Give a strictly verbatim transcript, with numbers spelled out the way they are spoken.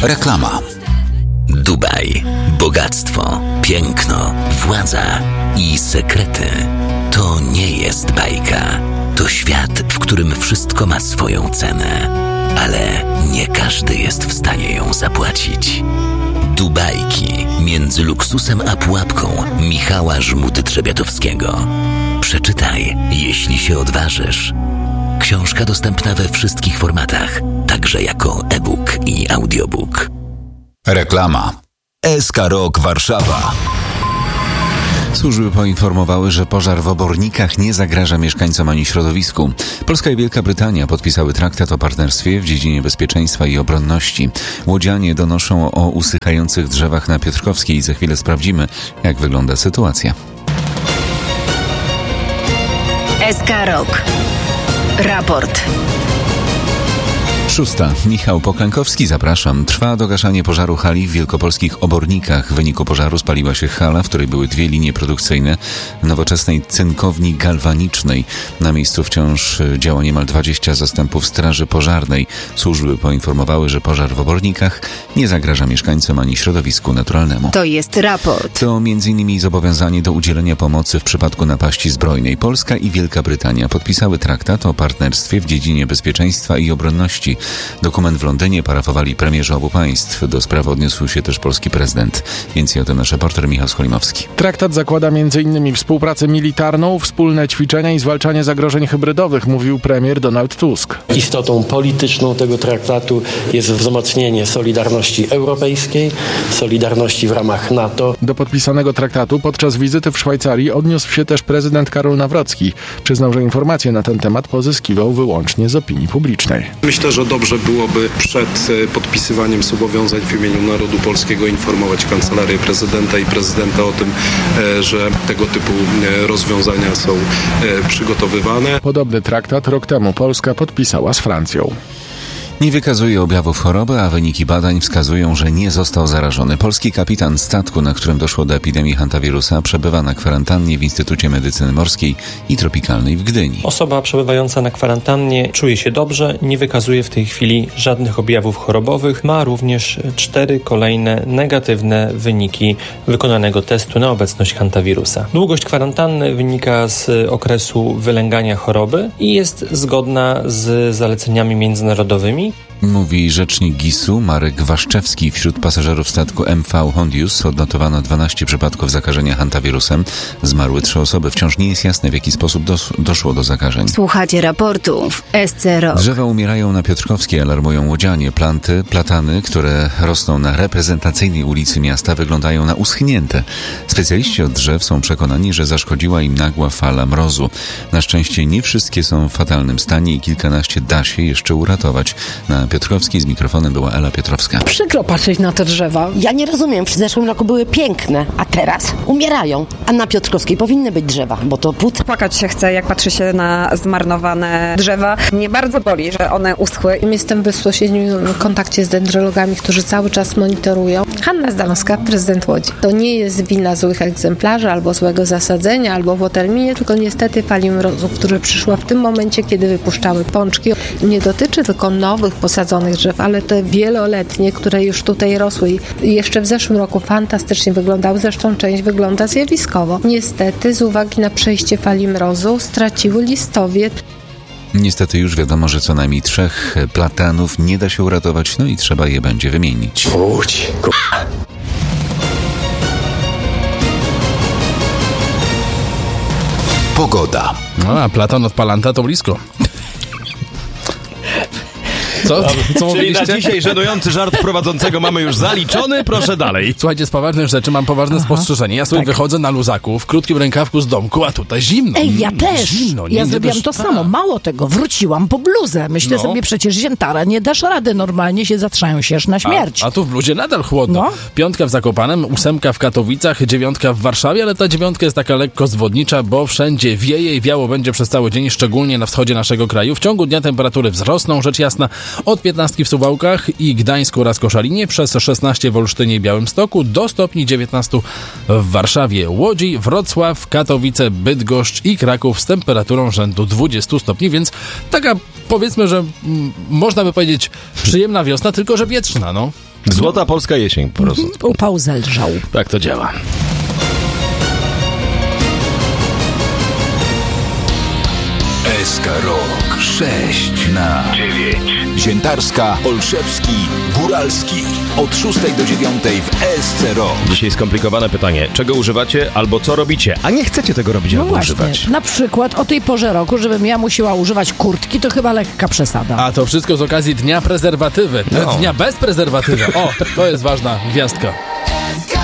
Reklama. Dubaj. Bogactwo, piękno, władza i sekrety. To nie jest bajka. To świat, w którym wszystko ma swoją cenę. Ale nie każdy jest w stanie ją zapłacić. Dubajki między luksusem a pułapką Michała Żmudy-Trzebiatowskiego. Przeczytaj, jeśli się odważysz. Książka dostępna we wszystkich formatach, także jako e-book i audiobook. Reklama. S K Rok Warszawa. Służby poinformowały, że pożar w Obornikach nie zagraża mieszkańcom ani środowisku. Polska i Wielka Brytania podpisały traktat o partnerstwie w dziedzinie bezpieczeństwa i obronności. Łodzianie donoszą o usychających drzewach na Piotrkowskiej i za chwilę sprawdzimy, jak wygląda sytuacja. S K Rok. Raport. Szósta. Michał Poklękowski, zapraszam. Trwa dogaszanie pożaru hali w wielkopolskich Obornikach. W wyniku pożaru spaliła się hala, w której były dwie linie produkcyjne nowoczesnej cynkowni galwanicznej. Na miejscu wciąż działa niemal dwadzieścia zastępów straży pożarnej. Służby poinformowały, że pożar w Obornikach nie zagraża mieszkańcom ani środowisku naturalnemu. To jest raport. To między innymi zobowiązanie do udzielenia pomocy w przypadku napaści zbrojnej. Polska i Wielka Brytania podpisały traktat o partnerstwie w dziedzinie bezpieczeństwa i obronności. Dokument w Londynie parafowali premierzy obu państw. Do sprawy odniósł się też polski prezydent. Więcej o tym nasz reporter Michał Skolimowski. Traktat zakłada między innymi współpracę militarną, wspólne ćwiczenia i zwalczanie zagrożeń hybrydowych, mówił premier Donald Tusk. Istotą polityczną tego traktatu jest wzmocnienie solidarności europejskiej, solidarności w ramach NATO. Do podpisanego traktatu podczas wizyty w Szwajcarii odniósł się też prezydent Karol Nawrocki. Przyznał, że informacje na ten temat pozyskiwał wyłącznie z opinii publicznej. Myślę, że dobrze byłoby przed podpisywaniem zobowiązań w imieniu narodu polskiego informować Kancelarię Prezydenta i Prezydenta o tym, że tego typu rozwiązania są przygotowywane. Podobny traktat rok temu Polska podpisała z Francją. Nie wykazuje objawów choroby, a wyniki badań wskazują, że nie został zarażony. Polski kapitan statku, na którym doszło do epidemii hantawirusa, przebywa na kwarantannie w Instytucie Medycyny Morskiej i Tropikalnej w Gdyni. Osoba przebywająca na kwarantannie czuje się dobrze, nie wykazuje w tej chwili żadnych objawów chorobowych. Ma również cztery kolejne negatywne wyniki wykonanego testu na obecność hantawirusa. Długość kwarantanny wynika z okresu wylęgania choroby i jest zgodna z zaleceniami międzynarodowymi. Mówi rzecznik gisu Marek Waszczewski. Wśród pasażerów statku M V Hondius odnotowano dwanaście przypadków zakażenia hantawirusem. Zmarły trzy osoby. Wciąż nie jest jasne, w jaki sposób dos- doszło do zakażeń. Słuchacie raportu w S C Rok. Drzewa umierają na Piotrkowskiej, alarmują łodzianie. Planty, platany, które rosną na reprezentacyjnej ulicy miasta, wyglądają na uschnięte. Specjaliści od drzew są przekonani, że zaszkodziła im nagła fala mrozu. Na szczęście nie wszystkie są w fatalnym stanie i kilkanaście da się jeszcze uratować. Na Piotrkowskiej z mikrofonem była Ela Piotrowska. Przykro patrzeć na te drzewa. Ja nie rozumiem, w zeszłym roku były piękne, a teraz umierają. A na Piotrkowskiej powinny być drzewa, bo to płód. Płakać się chce, jak patrzy się na zmarnowane drzewa. Mnie bardzo boli, że one uschły. Jestem w bezpośrednim kontakcie z dendrologami, którzy cały czas monitorują. Hanna Zdanowska, prezydent Łodzi. To nie jest wina złych egzemplarzy, albo złego zasadzenia, albo po terminie, tylko niestety fali mrozu, która przyszła w tym momencie, kiedy wypuszczały pączki. Nie dotyczy tylko nowych posadzonych drzew, ale te wieloletnie, które już tutaj rosły i jeszcze w zeszłym roku fantastycznie wyglądały, zresztą część wygląda zjawiskowo. Niestety z uwagi na przejście fali mrozu straciły listowiec. Niestety już wiadomo, że co najmniej trzech platanów nie da się uratować, no i trzeba je będzie wymienić. Łódź, k***a. Pogoda. No, a Platon od Palanta to blisko. Co? Co Czyli na dzisiaj żenujący żart prowadzącego mamy już zaliczony, proszę dalej. Słuchajcie, z poważnych rzeczy mam poważne Aha. spostrzeżenie. Ja sobie tak. wychodzę na luzaku, w krótkim rękawku z domku, a tutaj zimno. Ej, ja też. Zimno, ja zrobiłam to samo. Mało tego, wróciłam po bluzę. Myślę no. sobie, przecież ziętara, nie dasz rady. Normalnie się zatrzęsiesz na śmierć. A, a tu w bluzie nadal chłodno. No. Piątka w Zakopanem, ósemka w Katowicach, dziewiątka w Warszawie, ale ta dziewiątka jest taka lekko zwodnicza, bo wszędzie wieje i wiało będzie przez cały dzień, szczególnie na wschodzie naszego kraju. W ciągu dnia temperatury wzrosną, rzecz jasna, Od piętnastki w Suwałkach i Gdańsku oraz Koszalinie, przez szesnaście w Olsztynie i Białymstoku, do stopni dziewiętnaście w Warszawie, Łodzi, Wrocław, Katowice, Bydgoszcz i Kraków z temperaturą rzędu dwadzieścia stopni, więc taka, powiedzmy, że m, można by powiedzieć przyjemna wiosna, tylko że wietrzna, no. Złota polska jesień po prostu. Upał zelżał. Tak to działa. S K Rok sześć na dziewięć. Ziętarska, Olszewski, Góralski. Od szóstej do dziewiątej w S C Rok. Dzisiaj skomplikowane pytanie. Czego używacie albo co robicie? A nie chcecie tego robić No albo właśnie, używać. na przykład o tej porze roku, żebym ja musiała używać kurtki, to chyba lekka przesada. A to wszystko z okazji Dnia Prezerwatywy. No. Dnia bez prezerwatywy. O, to jest ważna gwiazdka.